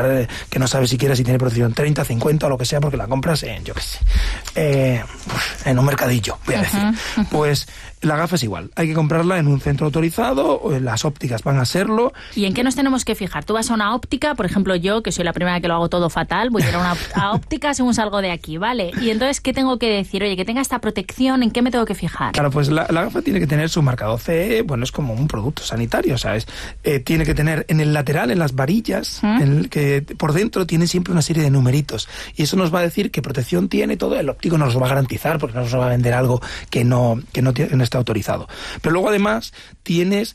comprar, que no sabes siquiera si tiene protección 30, 50 o lo que sea, porque la compras en, yo qué sé, en un mercadillo, voy a decir. Pues la gafa es igual, hay que comprarla en un centro autorizado, las ópticas van a serlo. ¿Y en qué nos tenemos que fijar? Tú vas a una óptica, por ejemplo yo, que soy la primera que lo hago todo fatal, voy a ir a óptica según salgo de aquí, ¿vale? Y entonces, ¿qué tengo que decir? Oye, que tenga esta protección, ¿en qué me tengo que fijar? Claro, pues la gafa tiene que tener su marcado CE, bueno, es como un producto sanitario, ¿sabes? Tiene que tener en el lateral, en las varillas, que por dentro tiene siempre una serie de numeritos, y eso nos va a decir qué protección tiene todo. El óptico nos lo va a garantizar, porque no nos va a vender algo que no está autorizado. Pero luego además tienes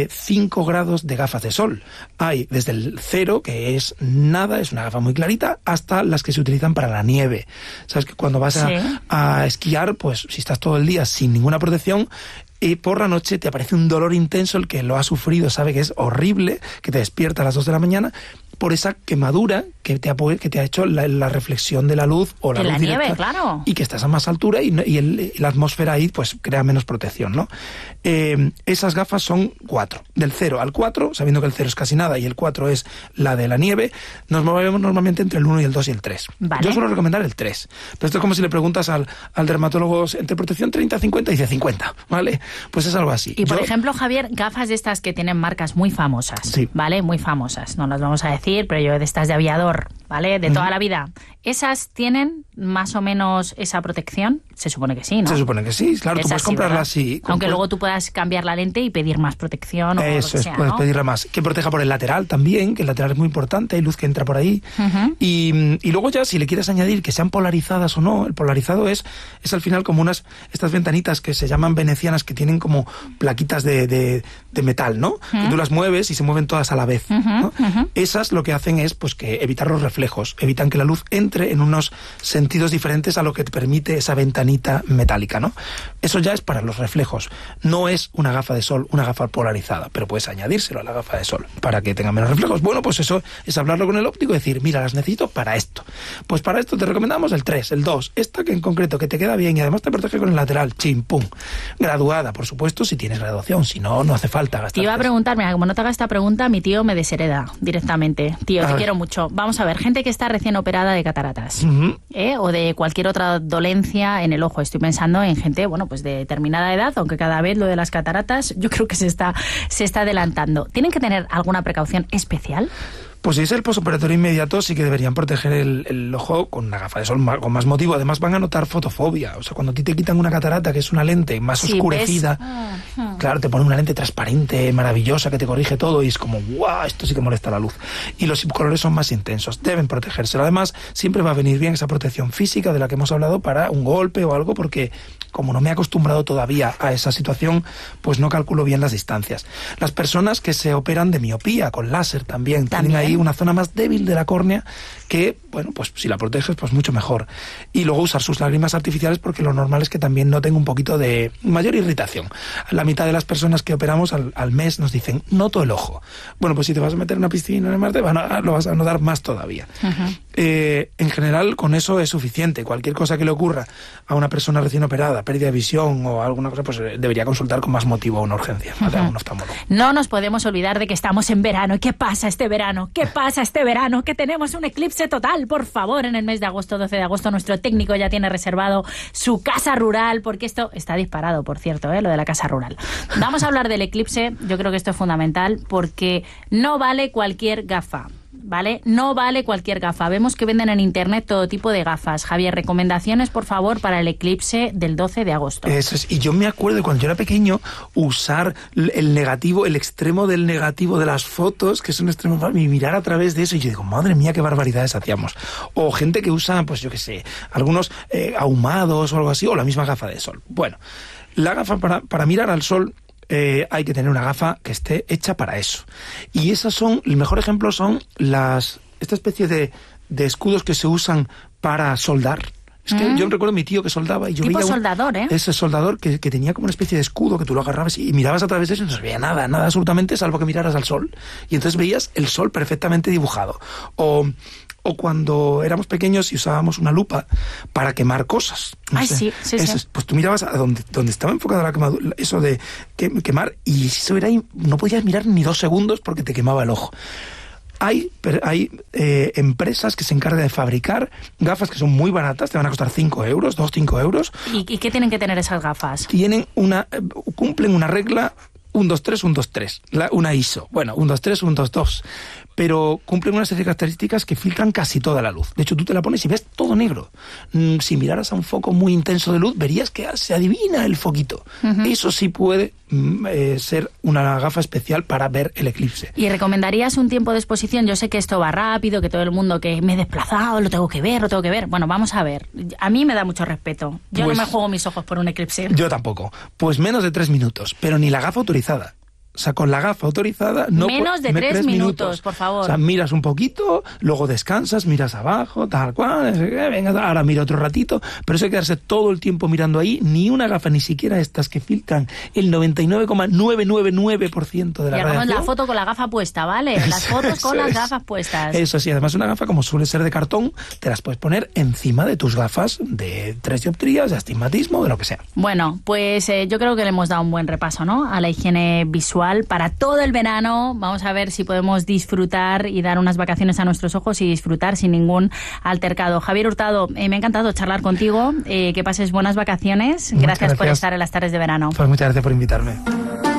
5 grados de gafas de sol. Hay desde el 0, que es nada, es una gafa muy clarita, hasta las que se utilizan para la nieve. Sabes que cuando vas a esquiar, pues si estás todo el día sin ninguna protección, y por la noche te aparece un dolor intenso, el que lo ha sufrido sabe que es horrible, que te despierta a las 2 de la mañana, por esa quemadura que te ha hecho la reflexión de la luz o la luz directa, nieve, claro. Y que estás a más altura y la atmósfera ahí pues crea menos protección, ¿no? Esas gafas son 4. Del 0 al 4, sabiendo que el 0 es casi nada y el 4 es la de la nieve, nos movemos normalmente entre el 1 y el 2 y el 3. Vale. Yo suelo recomendar el 3. Pero esto es como si le preguntas al dermatólogo entre protección 30-50 y dice 50, ¿vale? Pues es algo así. Y por ejemplo, Javier, gafas de estas que tienen marcas muy famosas, ¿vale? Muy famosas, no las vamos a decir, pero yo de estas de aviador, ¿vale? De toda la vida. ¿Esas tienen más o menos esa protección? Se supone que sí, ¿no? Se supone que sí, claro, tú puedes comprarla así. Aunque luego tú puedas cambiar la lente y pedir más protección o eso lo que sea, puedes ¿no? pedirla más. Que proteja por el lateral también, que el lateral es muy importante, hay luz que entra por ahí. Y luego ya, si le quieres añadir que sean polarizadas o no, el polarizado es al final como estas ventanitas que se llaman venecianas, que tienen como plaquitas de metal, ¿no? Que tú las mueves y se mueven todas a la vez, ¿no? Esas lo que hacen es pues que evitar los reflejos, evitan que la luz entre en unos sentidos diferentes a lo que te permite esa ventanita metálica, ¿no? Eso ya es para los reflejos. No es una gafa de sol, una gafa polarizada, pero puedes añadírselo a la gafa de sol para que tenga menos reflejos. Bueno, pues eso es hablarlo con el óptico y decir, mira, las necesito para esto. Pues para esto te recomendamos el 3, el 2, esta que en concreto que te queda bien y además te protege con el lateral, chim, pum. Graduada, por supuesto, si tienes graduación, si no, no hace falta gastar. Te iba a preguntar, mira, como no te haga esta pregunta, mi tío me deshereda directamente. Tío, te quiero mucho. Vamos a ver, gente que está recién operada de cataratas, o de cualquier otra dolencia en el ojo. Estoy pensando en gente, bueno, pues de determinada edad, aunque cada vez lo de las cataratas yo creo que se está adelantando. ¿Tienen que tener alguna precaución especial? Pues si es el posoperatorio inmediato, sí que deberían proteger el ojo con una gafa de sol con más motivo. Además van a notar fotofobia. O sea, cuando a ti te quitan una catarata, que es una lente más oscurecida, claro, te ponen una lente transparente, maravillosa, que te corrige todo y es como, ¡guau! Esto sí que molesta la luz. Y los colores son más intensos. Deben protegérselo. Además, siempre va a venir bien esa protección física de la que hemos hablado para un golpe o algo, porque como no me he acostumbrado todavía a esa situación, pues no calculo bien las distancias. Las personas que se operan de miopía con láser también. Tienen ahí una zona más débil de la córnea que, bueno, pues si la proteges, pues mucho mejor. Y luego usar sus lágrimas artificiales, porque lo normal es que también noten un poquito de mayor irritación. La mitad de las personas que operamos al mes nos dicen, noto el ojo. Bueno, pues si te vas a meter en una piscina en el mar, lo vas a notar más todavía. En general, con eso es suficiente. Cualquier cosa que le ocurra a una persona recién operada, pérdida de visión o alguna cosa, pues debería consultar con más motivo a una urgencia, a un oftalmólogo. No nos podemos olvidar de que estamos en verano. ¿Y qué pasa este verano? ¿Qué pasa este verano? Que tenemos un eclipse total, por favor, en el mes de agosto, 12 de agosto. Nuestro técnico ya tiene reservado su casa rural, porque esto está disparado, por cierto, lo de la casa rural. Vamos a hablar del eclipse. Yo creo que esto es fundamental, porque no vale cualquier gafa. ¿Vale? No vale cualquier gafa. Vemos que venden en internet todo tipo de gafas. Javier, recomendaciones, por favor, para el eclipse del 12 de agosto. Eso es. Y yo me acuerdo de cuando yo era pequeño usar el negativo, el extremo del negativo de las fotos, que es un extremo, y mirar a través de eso. Y yo digo, madre mía, qué barbaridades hacíamos. O gente que usa, pues yo qué sé, algunos ahumados o algo así, o la misma gafa de sol. Bueno, la gafa para mirar al sol, hay que tener una gafa que esté hecha para eso. Y el mejor ejemplo son esta especie de escudos que se usan para soldar. Es que yo recuerdo a mi tío que soldaba y yo tipo veía soldador, ese soldador que tenía como una especie de escudo que tú lo agarrabas y mirabas a través de eso y no se veía nada absolutamente, salvo que miraras al sol. Y entonces veías el sol perfectamente dibujado. O cuando éramos pequeños y usábamos una lupa para quemar cosas. Sí. Pues tú mirabas a donde estaba enfocada la quemadura, eso de quemar, y eso era, no podías mirar ni 2 segundos porque te quemaba el ojo. Hay empresas que se encargan de fabricar gafas que son muy baratas, te van a costar 5 euros, 5 euros. ¿Y qué tienen que tener esas gafas? Cumplen una regla 1, 2, 3, 1, 2, 3, una ISO. Bueno, 1, 2, 3, 1, 2, 2. Pero cumplen una serie de características que filtran casi toda la luz. De hecho, tú te la pones y ves todo negro. Si miraras a un foco muy intenso de luz, verías que se adivina el foquito. Eso sí puede ser una gafa especial para ver el eclipse. ¿Y recomendarías un tiempo de exposición? Yo sé que esto va rápido, que todo el mundo que me he desplazado, lo tengo que ver. Bueno, vamos a ver. A mí me da mucho respeto. Yo no me juego mis ojos por un eclipse. Yo tampoco. Pues menos de 3 minutos, pero ni la gafa autorizada. O sea, con la gafa autorizada... no menos de 3 minutos, por favor. O sea, miras un poquito, luego descansas, miras abajo, tal cual, venga, ahora mira otro ratito, pero eso hay que quedarse todo el tiempo mirando ahí, ni una gafa, ni siquiera estas que filtran el 99,999% de la radiación. Y hagamos la foto con la gafa puesta, ¿vale? Las fotos con las gafas puestas. Eso sí, además una gafa, como suele ser de cartón, te las puedes poner encima de tus gafas de 3 dioptrías, de astigmatismo, de lo que sea. Bueno, pues yo creo que le hemos dado un buen repaso, ¿no? A la higiene visual para todo el verano. Vamos a ver si podemos disfrutar y dar unas vacaciones a nuestros ojos y disfrutar sin ningún altercado. Javier Hurtado, me ha encantado charlar contigo. Que pases buenas vacaciones. Gracias por estar en las tardes de verano. Pues muchas gracias por invitarme.